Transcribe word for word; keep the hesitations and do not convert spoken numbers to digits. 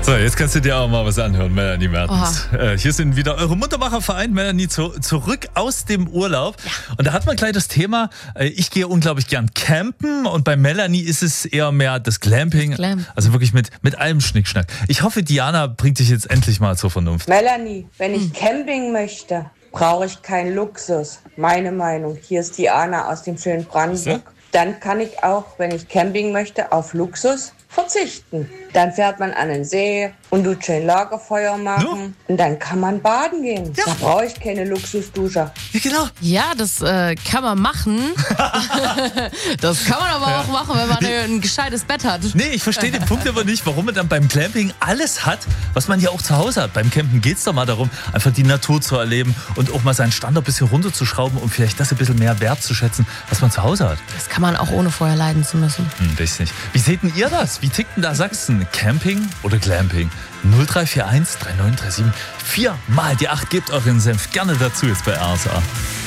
So, jetzt kannst du dir auch mal was anhören, Melanie Mertens. Äh, hier sind wieder eure Muttermacher-Verein, Melanie, zu, zurück aus dem Urlaub. Ja. Und da hat man gleich das Thema, äh, ich gehe unglaublich gern campen und bei Melanie ist es eher mehr das Glamping. Das Glam. Also wirklich mit, mit allem Schnickschnack. Ich hoffe, Diana bringt dich jetzt endlich mal zur Vernunft. Melanie, wenn ich hm. Camping möchte, brauche ich keinen Luxus. Meine Meinung. Hier ist Diana aus dem schönen Brandenburg. Ja? Dann kann ich auch, wenn ich Camping möchte, auf Luxus verzichten. Dann fährt man an den See und tut schön Lagerfeuer machen. No. Und dann kann man baden gehen. Ja. Da brauche ich keine Luxusdusche. Ja, genau. Ja, das äh, kann man machen. Das kann man aber ja. auch machen, wenn man ein gescheites Bett hat. Nee, ich verstehe den Punkt aber nicht, warum man dann beim Glamping alles hat, was man ja auch zu Hause hat. Beim Campen geht es doch mal darum, einfach die Natur zu erleben und auch mal seinen Standard ein bisschen runterzuschrauben, um vielleicht das ein bisschen mehr wertzuschätzen, was man zu Hause hat. Das kann man auch ohne vorher leiden zu müssen. Hm, weiß nicht. Wie seht denn ihr das? Wie tickt denn da Sachsen? Camping oder Glamping? null drei vier eins drei neun drei sieben vier mal die acht. Gebt euren Senf gerne dazu jetzt bei R S A.